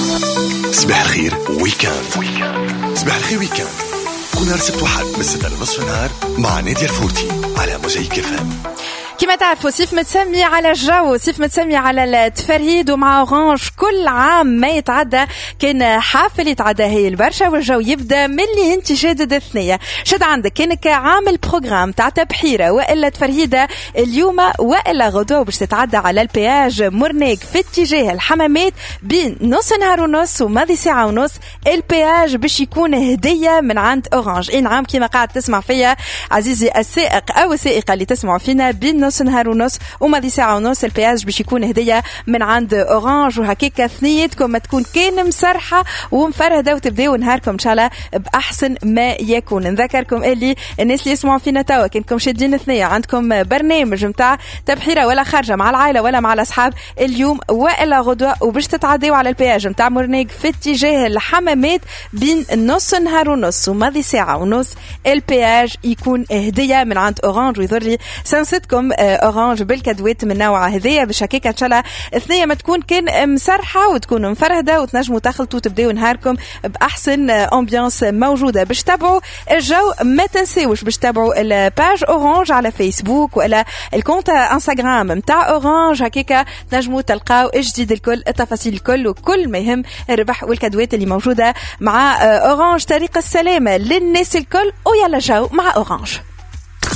صباح الخير ويكاند. صباح الخير ويكاند كل نهار سبت وحد من 6 لنصف النهار مع نادية الفورتي على موزايك FM. كما تعرفوا صيف متسمي على الجو، صيف متسمي على التفرهيد، ومع أورانج كل عام ما يتعدى كان حافل يتعدى هي البرشا، والجو يبدا ملي انت شادد الثنية. شد عندك كانك عامل بروجرام تاع تبحيرة وإلا تفرهيدة اليوم وإلا غدوة باش تتعدى على البياج مرناق في اتجاه الحمامات بين نص نهار ونص وماضي ساعة ونص. البياج باش يكون هدية من عند أورانج. إن عام كما قاعد تسمع فيها عزيزي السائق أو السائقة اللي تسمعوا فينا، بين نص نهار ونص وماضي ساعة ونص البياج باش يكون هدية من عند أورانج. وهكيك ثنيتكم ما تكون كان مسرحة ومفرهدة وتبداو نهاركم إن شاء الله بأحسن ما يكون. نذكركم اللي الناس اللي يسمعوا فينا توا كنكم شادين ثنية عندكم برنامج متاع تبحيرة ولا خارجة مع العائلة ولا مع الأصحاب اليوم وإلا غدوة، وباش تتعديوا على البياج متاع مرناق في اتجاه الحمامات بين نص نهار ونص وماضي ساعة ونص البياج يكون هدية من عند أورانج. ويظهر لي سنستكم أورانج بالكادوات من نوع هذية باش هكاك إن شاء الله الثنية ما تكون كان مسرحة وتكون مفرهدة وتنجموا تخلطوا تبداو نهاركم بأحسن أمبيانس موجودة. باش تابعوا الجو ما تنساوش باش تابعوا الباج أورانج على فيسبوك ولا الكونت انستغرام متاع أورانج، هكاك تنجموا تلقاو الجديد الكل، التفاصيل الكل، وكل ما يهم الربح والكادوات اللي موجودة مع أورانج. طريق السلامة للناس الكل، ويلا جو مع أورانج.